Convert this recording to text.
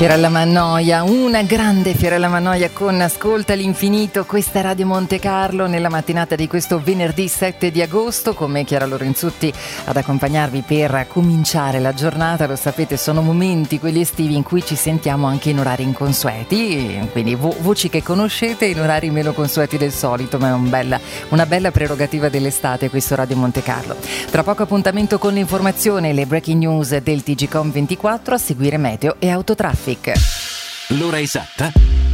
Fiorella Mannoia, una grande Fiorella Mannoia con Ascolta l'infinito. Questa è Radio Monte Carlo nella mattinata di questo venerdì 7 di agosto, con me Chiara Lorenzutti ad accompagnarvi per cominciare la giornata. Lo sapete, sono momenti, quelli estivi, in cui ci sentiamo anche in orari inconsueti, quindi voci che conoscete in orari meno consueti del solito, ma è una bella prerogativa dell'estate questo Radio Monte Carlo. Tra poco appuntamento con l'informazione e le breaking news del TGcom 24, a seguire meteo e autotraffic. L'ora esatta